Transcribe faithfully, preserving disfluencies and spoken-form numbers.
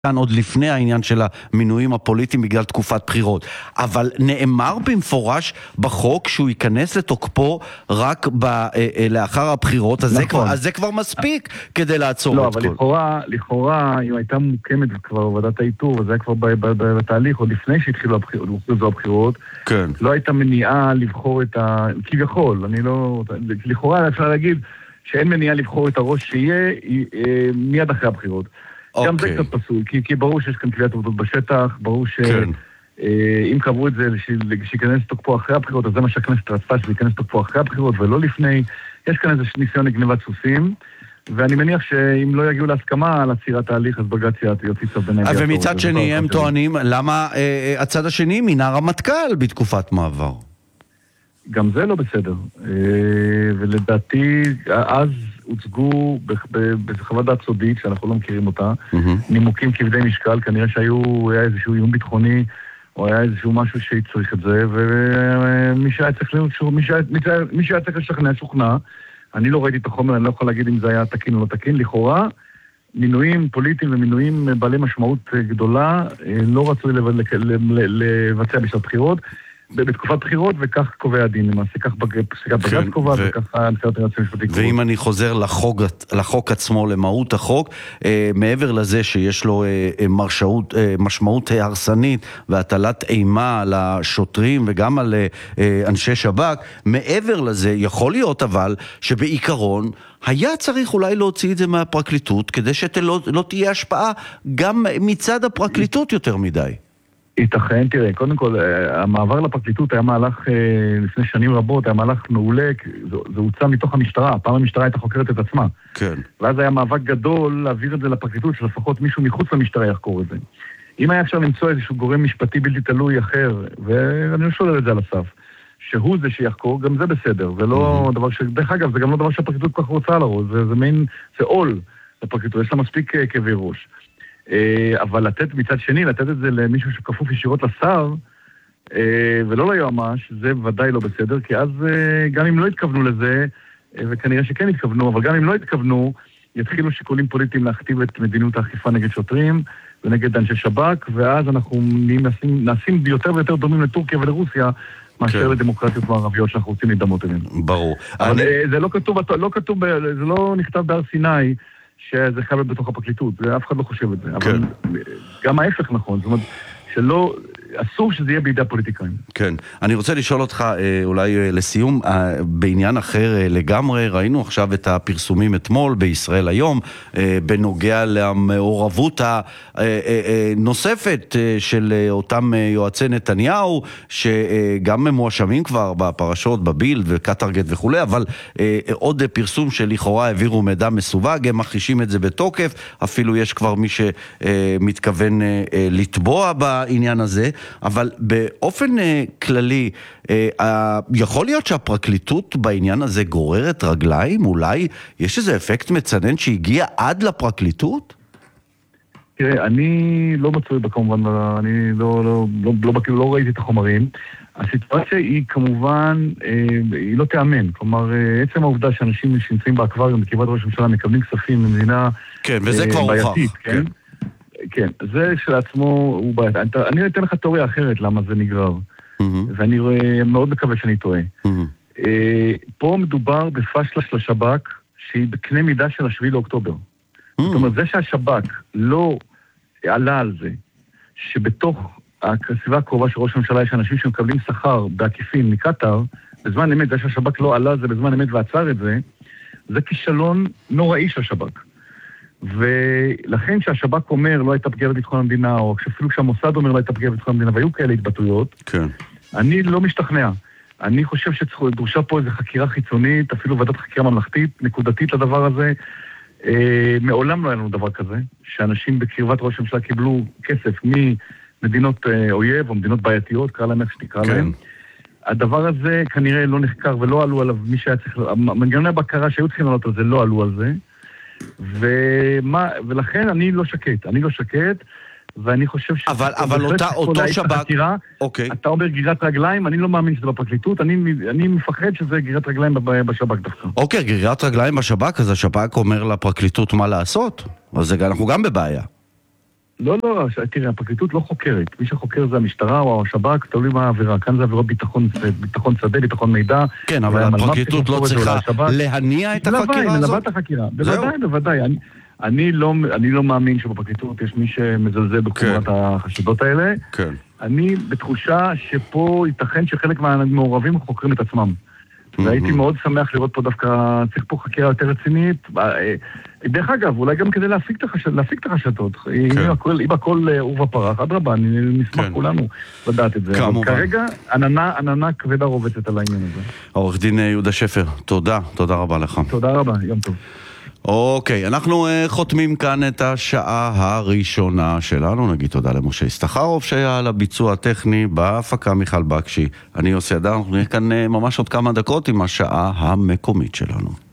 כאן עוד לפני העניין של המינויים הפוליטיים בגלל תקופת בחירות. אבל נאמר במפורש בחוק שהוא ייכנס לתוקפו רק ב, לאחר הבחירות, אז, נכון. זה כבר, אז זה כבר מספיק כדי לעצור לא, את אבל כל. לכאורה, לכאורה, אם הייתה מוקמת כבר ועדת האיתור, וזה היה כבר בתהליך, עוד לפני שהתחילו הבחירות, הבחירות כן. לא הייתה מניעה לבחור את ה... כביכול, אני לא... לכאורה אפשר להגיד שאין מניעה לבחור את הראש שיהיה מיד אחרי הבחירות. גם זה קצת פסול, כי, כי ברור שיש כאן קביעת עובדות בשטח, ברור שאם כן. קבעו את זה שיכנס תוקפו אחרי הבחירות, אז זה מה שהכנסת רצתה, שזה ייכנס תוקפו אחרי הבחירות ולא לפני. יש כאן איזה ניסיון לגנבת סוסים, ואני מניח שאם לא יגיעו להסכמה על עצירת ההליך, אז בג"ץ יוציא צו ביניים. ומצד שני הם טוענים, למה אה, הצד השני מינה רמטכ"ל בתקופת מעבר? גם זה לא בסדר. אה, ולדעתי, אז הוצגו בחוות דעת סודית, שאנחנו לא מכירים אותה, נימוקים כבדי משקל, כנראה שהיו, היה איזשהו איום ביטחוני, או היה איזשהו משהו שהצריך את זה, ומי שהיה צריך מי שהיה צריך לשכנע שוכנע. אני לא ראיתי את החומר, אני לא יכול להגיד אם זה היה תקין או לא תקין. לכאורה, מינויים פוליטיים ומינויים בעלי משמעות גדולה, לא רצו לבצע בשעת בחירות, בתקופת בחירות, וכך קובע הדין למעשה, כך פסיקת בג"ץ קובעת, וכך הנחיית היועץ המשפטי קובעת. ואם אני חוזר לחוק, לחוק עצמו, למהות החוק, אה, מעבר לזה שיש לו אה, משמעות, אה, משמעות הרסנית והטלת אימה על השוטרים וגם על אה, אנשי שב"כ, מעבר לזה יכול להיות אבל שבעיקרון היה צריך אולי להוציא את זה מהפרקליטות, כדי שלא לא תהיה השפעה גם מצד הפרקליטות יותר מדי. ייתכן, תראה, קודם כל, המעבר לפרקליטות היה מהלך לפני שנים רבות, היה מהלך מעולה, זה, זה הוצא מתוך המשטרה, פעם המשטרה הייתה חוקרת את עצמה. כן. ואז היה מאבק גדול להעביר את זה לפרקליטות, שלפחות מישהו מחוץ למשטרה יחקור את זה. אם היה אפשר למצוא איזשהו גורם משפטי בלתי תלוי אחר, ואני לא שולל את זה על הסף, שהוא זה שיחקור, גם זה בסדר, זה לא mm-hmm. דבר ש... דרך אגב, זה גם לא דבר שהפרקליטות כל כך רוצה על הראש, זה, זה מין, זה עול לפרקליטות, יש לה מספיק כאבי ראש. אבל לתת מצד שני, לתת את זה למישהו שכפוף ישירות לשר, ולא ליועמ"ש, זה ודאי לא בסדר, כי אז גם אם לא התכוונו לזה, וכנראה שכן התכוונו, אבל גם אם לא התכוונו, יתחילו שיקולים פוליטיים להכתיב את מדיניות האכיפה נגד שוטרים, ונגד אנשי שב"כ, ואז אנחנו נעשים, נעשים יותר ויותר דומים לטורקיה ולרוסיה, מאשר לדמוקרטיות מערביות שאנחנו רוצים להידמות אליהן. ברור. אבל זה לא כתוב, לא כתוב, זה לא נכתב בהר סיני, שזה חייב בתוך הפרקליטות, ואף אחד לא חושב את זה. כן. אבל גם ההפך נכון, זאת אומרת, שלא, אסור שזה יהיה בידי הפוליטיקאים. כן. אני רוצה לשאול אותך, אולי לסיום, בעניין אחר לגמרי, ראינו עכשיו את הפרסומים אתמול בישראל היום, בנוגע למעורבות הנוספת של אותם יועצי נתניהו, שגם מואשמים כבר בפרשות, בבילד וקטרגט וכו', אבל עוד פרסום שלכאורה העבירו מידע מסווג, הם מכחישים את זה בתוקף, אפילו יש כבר מי שמתכוון לתבוע בעניין הזה, אבל באופן כללי, יכול להיות שהפרקליטות בעניין הזה גוררת רגליים? אולי יש איזה אפקט מצנן שהגיע עד לפרקליטות? תראה, אני לא מצוי בכמובן, אני לא, לא, לא, לא, לא, לא ראיתי את החומרים. הסיטואציה היא כמובן, היא לא תאמן. כלומר, עצם העובדה שאנשים שנמצאים באקווריום בקרבת ראש הממשלה מקבלים כספים ממדינה כן, וזה כבר בעייתית, כן? כן. כן, זה שלעצמו הוא בעייתי. אני אתן לך תיאוריה אחרת למה זה נגרר. ואני מאוד מקווה שאני טועה. פה מדובר בפשלה של השב"כ, שהיא בקנה מידה של השביעי לאוקטובר. זאת אומרת, זה שהשב"כ לא עלה על זה, שבתוך הסביבה הקרובה של ראש הממשלה יש אנשים שמקבלים שכר בעקיפין מקטר, בזמן אמת, זה שהשב"כ לא עלה על זה בזמן אמת ועצר את זה, זה כישלון נוראי של השב"כ. ולכן שהשב"כ אומר לא הייתה פגיעה בביטחון המדינה, או אפילו כשהמוסד אומר לא הייתה פגיעה בביטחון המדינה, והיו כאלה התבטאויות, כן. אני לא משתכנע. אני חושב שדרושה פה איזו חקירה חיצונית, אפילו ועדת חקירה ממלכתית, נקודתית לדבר הזה. אה, מעולם לא היה לנו דבר כזה, שאנשים בקרבת ראש הממשלה קיבלו כסף ממדינות אה, אויב, או מדינות בעייתיות, קרא להם איך שתקרא כן. להם. הדבר הזה כנראה לא נחקר ולא עלו עליו, מי שהיה צריך, מנגנוני הבקרה שהיו צריכים לעלות על זה לא עלו על זה. ומה, ולכן אני לא שקט, אני לא שקט, ואני חושב ש... אבל, אבל אותה, אותו שב"כ... אוקיי. אתה אומר גרירת רגליים, אני לא מאמין שזה בפרקליטות, אני, אני מפחד שזה גרירת רגליים בשב"כ דווקא. אוקיי, גרירת רגליים בשב"כ, אז השב"כ אומר לפרקליטות מה לעשות, אז אנחנו גם בבעיה. לא, לא, תראה, הפרקליטות לא חוקרת. מי שחוקר זה המשטרה או השב"כ, תלוי מה העבירה. כאן זה עבירה ביטחון, ביטחון שדה, ביטחון מידע. כן, אבל הפרקליטות לא צריכה להניע את החקירה הזאת? מלווה את החקירה. בוודאי, בוודאי. אני, אני לא, אני לא מאמין שבפרקליטות יש מי שמזלזל בחומרת החשדות האלה. כן. אני בתחושה שפה ייתכן שחלק מהמעורבים חוקרים את עצמם. והייתי מאוד שמח לראות פה דווקא, צריך פה חקירה יותר רצינית. דרך אגב, אולי גם כדי להפיק את החשדות. אם הכל עורבא פרח, אדרבה, נשמח כולנו לדעת את זה. כרגע, עננה כבדה רובצת על העניין הזה. עורך דין יהודה שפר, תודה, תודה רבה לך. תודה רבה, יום טוב. אוקיי, אנחנו uh, חותמים כאן את השעה הראשונה שלנו. נגיד תודה למשה הסתחרוף שהיה על הביצוע הטכני, בהפקה מיכל בקשי. אני יוסי אדר, אנחנו נראה כאן uh, ממש עוד כמה דקות עם השעה המקומית שלנו.